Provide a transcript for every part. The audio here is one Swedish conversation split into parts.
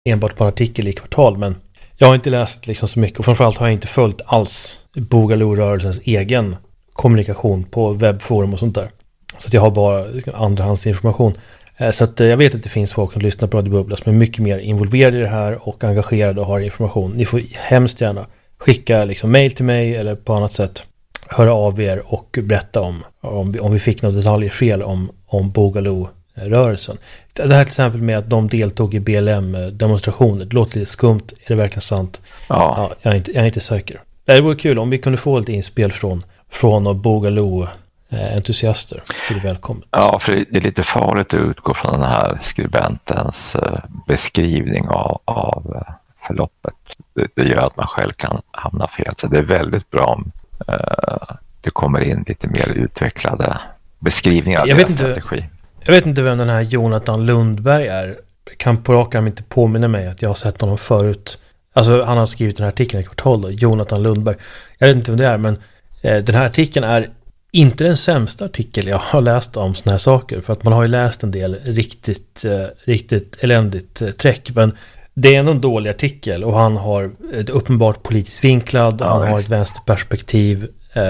enbart på en artikel i Kvartal, men jag har inte läst liksom så mycket, och framförallt har jag inte följt alls Boogaloo-rörelsens egen kommunikation på webbforum och sånt där. Så att jag har bara andrahandsinformation. Så att jag vet att det finns folk som lyssnar på Radio Bubbla som är mycket mer involverade i det här och engagerade och har information. Ni får hemskt gärna skicka liksom mail till mig eller på annat sätt höra av er och berätta om vi fick några detaljer fel om Boogaloo-rörelsen. Det här till exempel med att de deltog i BLM-demonstrationer. Det låter lite skumt. Är det verkligen sant? Ja. Jag är inte säker. Det vore kul om vi kunde få lite inspel från Boogaloo-entusiaster. Så det är välkommet. Ja, för det är lite farligt att utgå från den här skribentens beskrivning av förloppet. Det gör att man själv kan hamna fel. Så det är väldigt bra om det kommer in lite mer utvecklade beskrivningar av deras strategi. Jag vet inte vem den här Jonathan Lundberg är. Jag kan på rak arm inte påminna mig att jag har sett honom förut. Alltså han har skrivit den här artikeln i Kvartal då, Jonathan Lundberg. Jag vet inte vem det är, men den här artikeln är inte den sämsta artikel jag har läst om såna här saker. För att man har ju läst en del riktigt eländigt träck. Men det är ändå en dålig artikel och han har ett uppenbart politiskt vinklad. Han har ett vänsterperspektiv.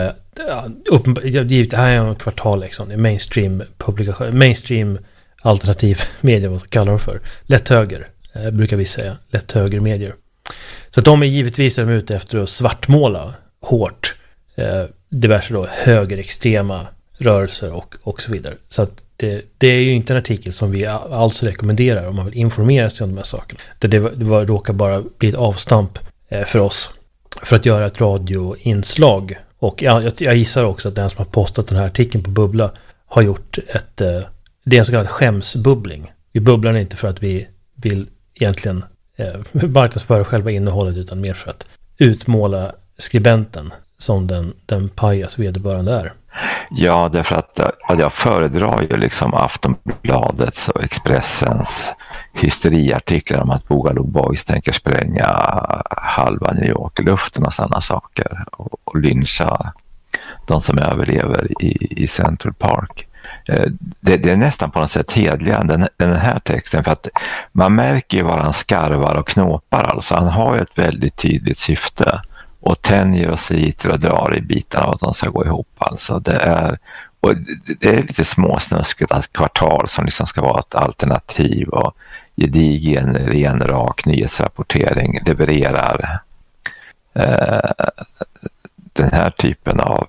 Det här är en Kvartal liksom. Det är mainstream alternativ media, vad kallar de för. Lätt höger, brukar vi säga. Lätt höger medier. Så att de är givetvis ute efter att svartmåla hårt diverse då högerextrema rörelser och så vidare. Så att det är ju inte en artikel som vi alls rekommenderar om man vill informera sig om de här sakerna. Det råkar bara bli ett avstamp för oss för att göra ett radioinslag. Och jag gissar också att den som har postat den här artikeln på Bubbla har gjort det är en så kallad skämsbubbling. Vi bubblar inte för att vi vill egentligen marknadsföra själva innehållet utan mer för att utmåla skribenten som den pajas vederbörande är. Ja, därför att jag föredrar ju liksom Aftonbladets och Expressens hysteriartiklar om att Boogaloo Boys tänker spränga halva New York i luften och sådana saker och lyncha de som överlever i Central Park. Det är nästan på något sätt hedligare den här texten, för att man märker ju vad han skarvar och knåpar. Alltså han har ju ett väldigt tydligt syfte och tänjer och sliter och drar i bitarna av att de ska gå ihop. Alltså det är lite småsnuskigt att Kvartal som liksom ska vara ett alternativ och gedigen, ren, rak nyhetsrapportering levererar den här typen av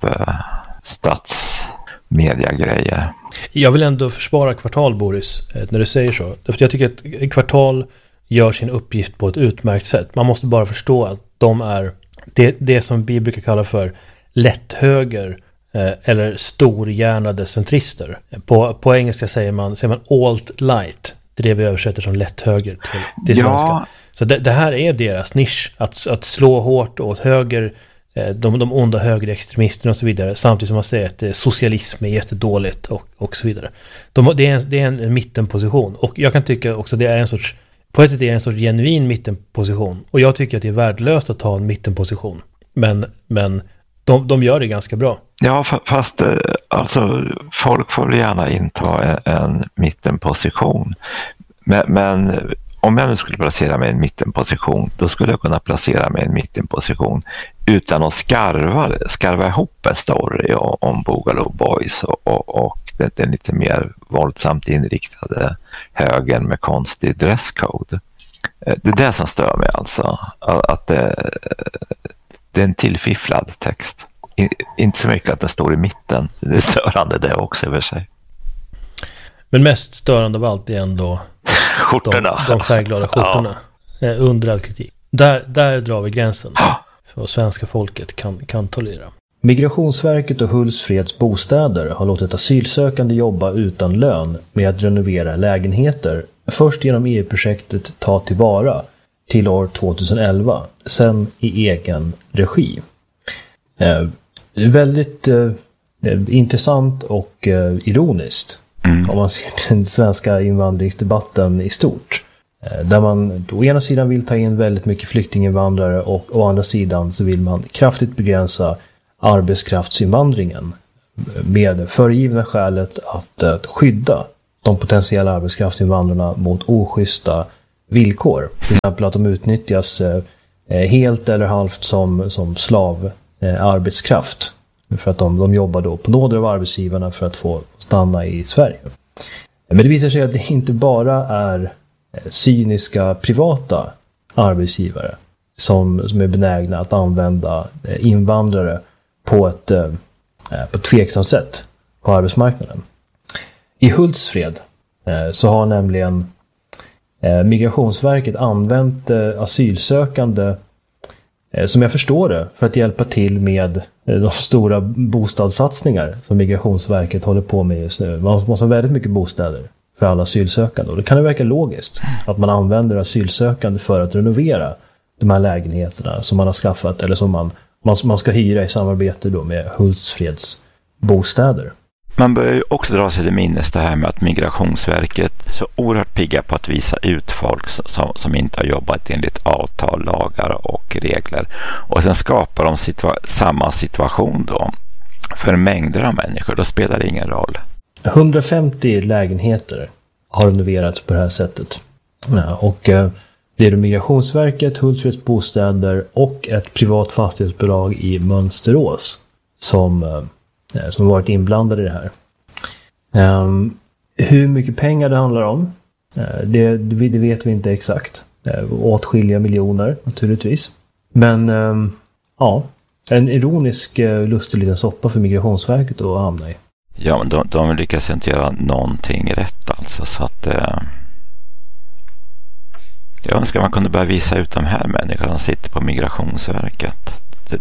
statsmediagrejer. Jag vill ändå försvara Kvartal, Boris, när du säger så. För jag tycker att Kvartal gör sin uppgift på ett utmärkt sätt. Man måste bara förstå att de är det som vi brukar kalla för lätthöger eller storhjärnade centrister. På engelska säger man alt-light. Det är det vi översätter som lätthöger till svenska. Så det här är deras nisch. Att slå hårt åt höger, de onda högerextremisterna och så vidare, samtidigt som man säger att socialism är jättedåligt och så vidare. Det är en mittenposition. Och jag kan tycka också att det är en sorts, på ett sätt är det en sorts genuin mittenposition. Och jag tycker att det är värdelöst att ta en mittenposition. Men de gör det ganska bra. Ja, fast alltså folk får gärna inta en mittenposition. Men om jag nu skulle placera mig i en mittenposition, då skulle jag kunna placera mig i en mittenposition utan att skarva ihop en story om Boogaloo Boys och den lite mer våldsamt inriktade högern med konstig dresscode. Det är det som stör mig alltså. Att det är en tillfifflad text. Inte så mycket att den står i mitten. Det är störande det också över sig. Men mest störande av allt är ändå skjortorna. De färgglada skjortorna. Ja. Under all kritik. Där drar vi gränsen. För svenska folket kan tolerera. Migrationsverket och Hultsfreds bostäder har låtit asylsökande jobba utan lön med att renovera lägenheter. Först genom EU-projektet Ta tillvara till år 2011. Sen i egen regi. Väldigt intressant och ironiskt om man ser den svenska invandringsdebatten i stort. Där man å ena sidan vill ta in väldigt mycket flyktinginvandrare och å andra sidan så vill man kraftigt begränsa arbetskraftsinvandringen med föregivna skälet att skydda de potentiella arbetskraftsinvandrarna mot oschyssta villkor. Till exempel att de utnyttjas helt eller halvt som slav arbetskraft. För att de jobbar då på nåder av arbetsgivarna för att få stanna i Sverige. Men det visar sig att det inte bara är cyniska privata arbetsgivare som är benägna att använda invandrare på ett tveksamt sätt på arbetsmarknaden. I Hultsfred så har nämligen Migrationsverket använt asylsökande, som jag förstår det, för att hjälpa till med de stora bostadssatsningar som Migrationsverket håller på med just nu. Man måste ha väldigt mycket bostäder för alla asylsökande. Och det kan ju verka logiskt att man använder asylsökande för att renovera de här lägenheterna som man har skaffat eller som man ska hyra i samarbete då med Hultsfreds bostäder. Man bör ju också dra sig till minnes det här med att Migrationsverket så oerhört pigga på att visa ut folk som inte har jobbat enligt avtal, lagar och regler. Och sen skapar de samma situation då för mängder av människor. Då spelar det ingen roll. 150 lägenheter har renoverats på det här sättet. Ja, och det är Migrationsverket, Hultsfreds bostäder och ett privat fastighetsbolag i Mönsterås som varit inblandade i det här. Hur mycket pengar det handlar om, det vet vi inte exakt. Åtskilliga miljoner naturligtvis. Men ja, en ironisk lustig liten soppa för Migrationsverket att hamna i. Ja, men de lyckas inte göra någonting rätt alltså, så att jag önskar man kunde börja visa ut de här människorna som sitter på Migrationsverket.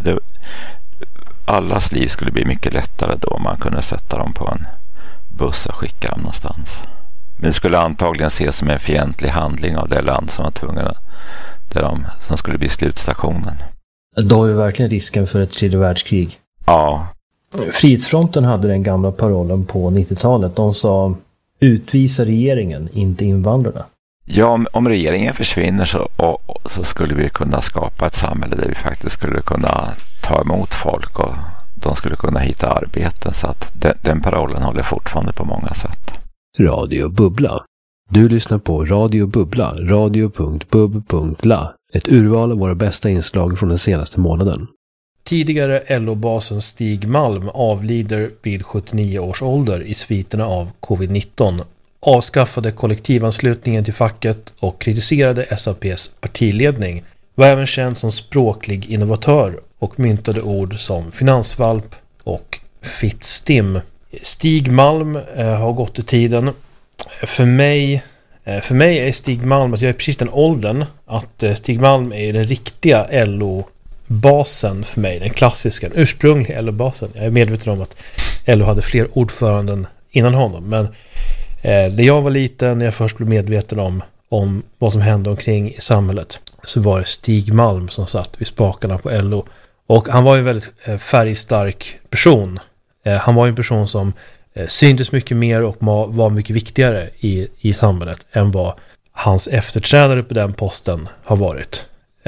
Allas liv skulle bli mycket lättare då om man kunde sätta dem på en buss och skicka dem någonstans. Men det skulle antagligen ses som en fientlig handling av det land som var tvungna, som skulle bli slutstationen. Då är ju verkligen risken för ett tredje världskrig. Ja. Frihetsfronten hade den gamla parollen på 90-talet. De sa: utvisa regeringen, inte invandrarna. Ja, om regeringen försvinner så skulle vi kunna skapa ett samhälle där vi faktiskt skulle kunna ta emot folk och de skulle kunna hitta arbeten, så att den parollen håller fortfarande på många sätt. Radio Bubbla. Du lyssnar på Radio Bubbla, radio.bub.la. Ett urval av våra bästa inslag från den senaste månaden. Tidigare LO-basen Stig Malm avlider vid 79 års ålder i sviterna av covid-19. Avskaffade kollektivanslutningen till facket och kritiserade SAPs partiledning. Var även känd som språklig innovatör och myntade ord som finansvalp och fittstim. Stig Malm har gått i tiden. För mig är Stig Malm, alltså jag är precis den åldern att Stig Malm är den riktiga LO-basen för mig, den klassiska, den ursprungliga LO-basen. Jag är medveten om att LO hade fler ordföranden innan honom, men när jag var liten, när jag först blev medveten om vad som hände omkring i samhället, så var det Stig Malm som satt vid spakarna på LO. Och han var ju en väldigt färgstark person. Han var ju en person som syntes mycket mer och var mycket viktigare i samhället än vad hans efterträdare på den posten har varit.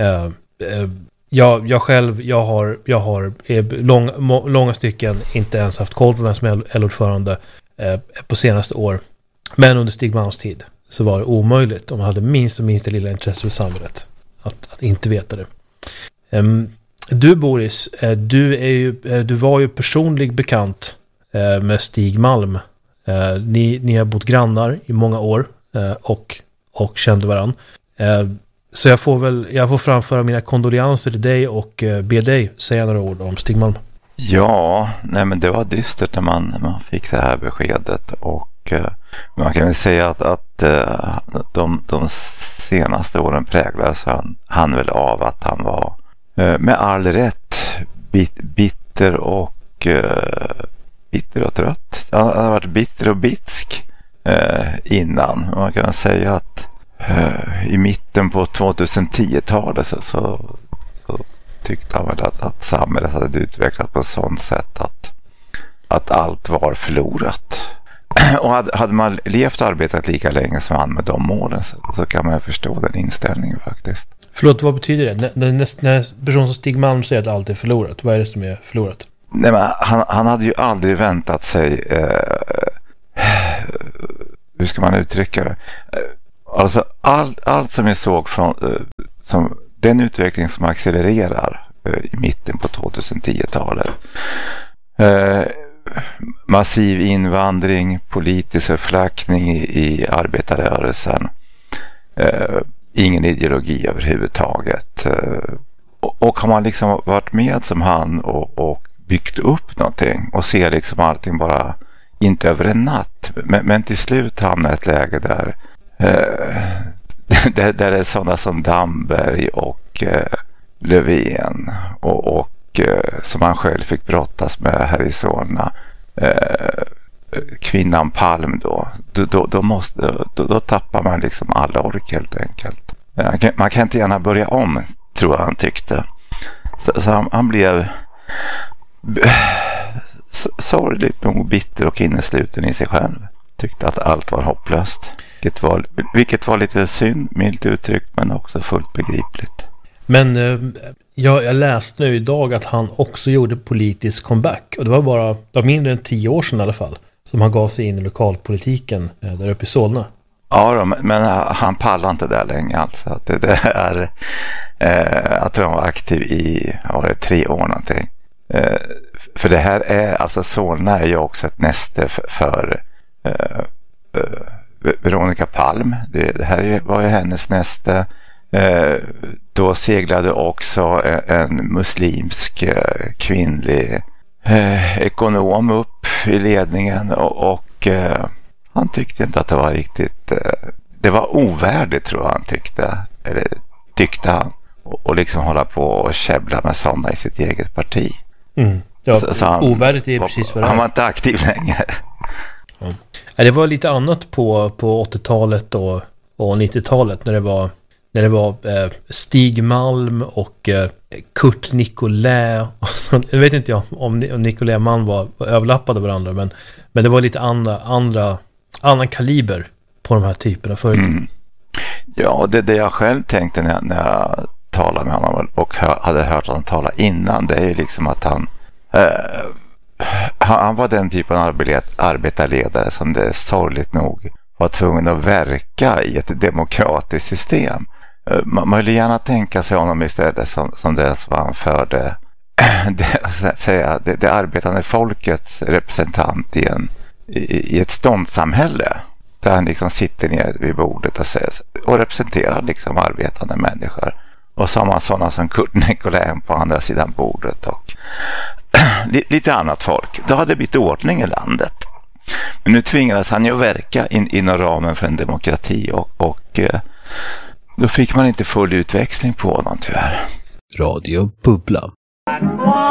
Jag har långa stycken inte ens haft koll på vem som är LO-ordförande på senaste år. Men under Stig Malms tid så var det omöjligt om man hade minsta lilla intresse för samhället att inte veta det. Du Boris, du var ju personlig bekant med Stig Malm. Ni har bott grannar i många år och kände varann. Så jag får framföra mina kondolenser till dig och be dig säga några ord om Stig Malm. Ja, nej men det var dystert när man fick det här beskedet, och man kan väl säga att de senaste åren präglades han väl av att han var med all rätt bitter och trött. Han har varit bitter och bitsk innan. Man kan säga att i mitten på 2010-talet så tyckte han väl att samhället hade utvecklats på ett sådant sätt att allt var förlorat. Och hade man levt och arbetat lika länge som han med de målen, så kan man förstå den inställningen faktiskt. Förlåt, vad betyder det? När person som Stig Malm säger att allt är förlorat, vad är det som är förlorat? Nej, men han hade ju aldrig väntat sig hur ska man uttrycka det? Alltså allt som jag såg från som den utveckling som accelererar i mitten på 2010-talet. Massiv invandring, politisk förflackning i arbetarrörelsen. Ingen ideologi överhuvudtaget. Och har man liksom varit med som han och byggt upp någonting och ser liksom allting bara inte över en natt. Men till slut hamnar ett läge där det är sådana som Damberg och Löfven och som han själv fick brottas med här i Solna, kvinnan Palm då tappar man liksom alla ork helt enkelt. Man kan inte gärna börja om, tror jag han tyckte. Så han blev sorgligt nog bitter och innesluten i sig själv. Tyckte att allt var hopplöst. Vilket var lite synd, milt uttryckt, men också fullt begripligt. Men jag läste nu idag att han också gjorde politisk comeback. Och det var mindre än 10 år sedan i alla fall som han gav sig in i lokalpolitiken där uppe i Solna. Ja då, men han pallar inte där länge alltså. Det är att han var aktiv i 3 år någonting. För det här är, alltså Solna är ju också ett näste för Veronica Palm. Det här var ju hennes näste. Då seglade också en muslimsk kvinnlig ekonom upp i ledningen och han tyckte inte att det var riktigt, det var ovärdigt, tror jag han tyckte han, och liksom hålla på och käbbla med sådana i sitt eget parti. Ja, så ovärdigt är precis vad det är. Han var inte aktiv längre. Ja. Det var lite annat på 80-talet och 90-talet när det var Stig Malm och Kurt Nicolai. Jag vet inte om Nicolai och Malm var överlappade varandra, men det var lite annan kaliber på de här typerna förut. Ja, det jag själv tänkte när jag talade med honom och hade hört honom tala innan, det är ju liksom att han var den typen av arbetarledare som det sorgligt nog var tvungen att verka i ett demokratiskt system. Man vill gärna tänka sig honom istället som det som han förde det arbetande folkets representant i ett ståndssamhälle där han liksom sitter ner vid bordet och representerar liksom arbetande människor. Och så har man sådana som Kurt Nicolai på andra sidan bordet och lite annat folk. Då hade det blivit ordning i landet. Men nu tvingades han ju verka inom ramen för en demokrati och då fick man inte full utväxling på honom tyvärr. Radio Bubbla.